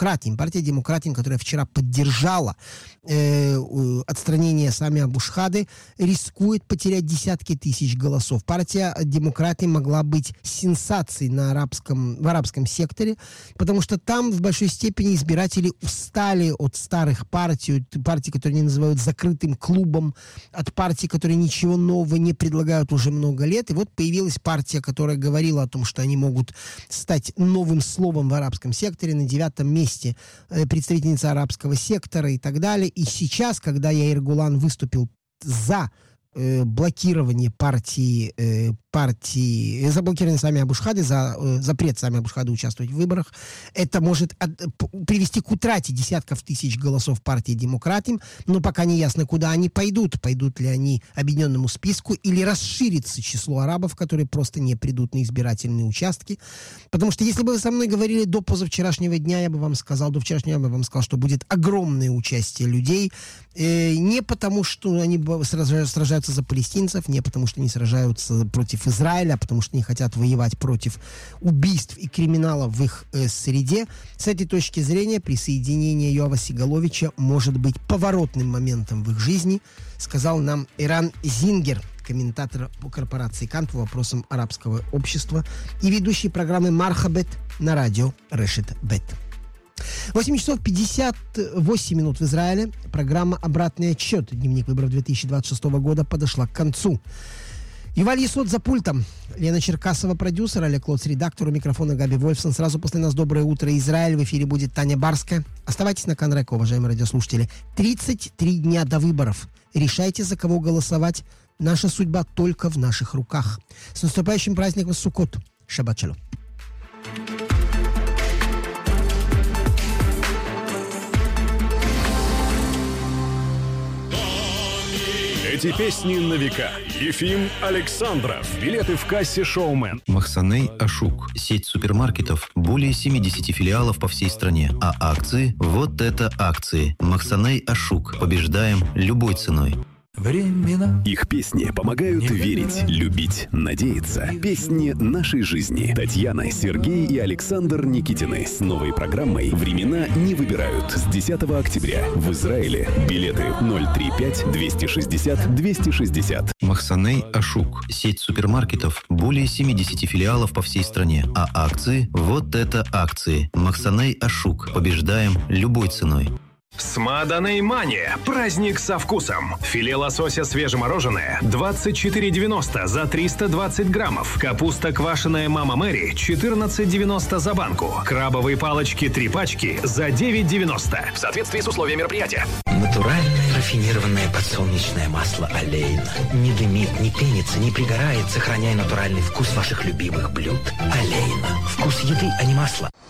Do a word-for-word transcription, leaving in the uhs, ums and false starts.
Демократим. Партия Демократим, которая вчера поддержала э, отстранение Сами Абу-Шхады, рискует потерять десятки тысяч голосов. Партия Демократим могла быть сенсацией на арабском, в арабском секторе, потому что там в большой степени избиратели устали от старых партий, от партий, которые они называют закрытым клубом, от партий, которые ничего нового не предлагают уже много лет. И вот появилась партия, которая говорила о том, что они могут стать новым словом в арабском секторе, на девятом месте представительница арабского сектора и так далее. И сейчас, когда Яир Гулан выступил за э, блокирование партии, э, партии, за блокирование Сами Абу-Шхады, за э, запрет Сами Абу-Шхады участвовать в выборах, это может от, привести к утрате десятков тысяч голосов партии Демократим, но пока не ясно, куда они пойдут. Пойдут ли они объединенному списку или расширится число арабов, которые просто не придут на избирательные участки. Потому что если бы вы со мной говорили до позавчерашнего дня, я бы вам сказал, до вчерашнего я бы вам сказал, что будет огромное участие людей, э, не потому, что они сражаются за палестинцев, не потому, что они сражаются против Израиля, потому что не хотят воевать против убийств и криминала в их э, среде. С этой точки зрения присоединение Йоава Сигаловича может быть поворотным моментом в их жизни, сказал нам Эран Зингер, комментатор по корпорации Кан по вопросам арабского общества и ведущий программы «Мархабет» на радио Решет Бет. восемь часов пятьдесят восемь минут в Израиле. Программа «Обратный отсчет». Дневник выборов две тысячи двадцать шестого года подошла к концу. Юваль Есот за пультом. Лена Черкасова, продюсер, Олег Лоц, редактор, у микрофона Габи Вольфсон. Сразу после нас «Доброе утро, Израиль». В эфире будет Таня Барская. Оставайтесь на Канреко, уважаемые радиослушатели. тридцать три дня до выборов. Решайте, за кого голосовать. Наша судьба только в наших руках. С наступающим праздником Суккот. Шаббат шалом. Эти песни на века. Ефим Александров. Билеты в кассе «Шоумен». Махсаней Ашук. Сеть супермаркетов. Более семьдесят филиалов по всей стране. А акции? Вот это акции. Махсаней Ашук. Побеждаем любой ценой. Времена. Их песни помогают верить, любить, надеяться. Песни нашей жизни. Татьяна, Сергей и Александр Никитины с новой программой «Времена не выбирают». С десятого октября в Израиле. Билеты ноль три пять двести шестьдесят двести шестьдесят. Махсаней Ашук. Сеть супермаркетов. Более семьдесят филиалов по всей стране. А акции? Вот это акции. Махсаней Ашук. Побеждаем любой ценой. Смаданей Мания. Праздник со вкусом. Филе лосося свежемороженое двадцать четыре девяносто за триста двадцать граммов. Капуста квашеная Мама Мэри четырнадцать девяносто за банку. Крабовые палочки три пачки за девять девяносто. В соответствии с условиями мероприятия. Натуральное рафинированное подсолнечное масло Олейна. Не дымит, не пенится, не пригорает, сохраняя натуральный вкус ваших любимых блюд. Олейна. Вкус еды, а не масла.